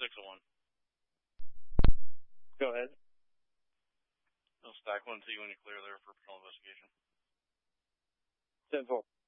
601. Go ahead. I'll stack 1 to you when you clear there for patrol investigation. 10-4.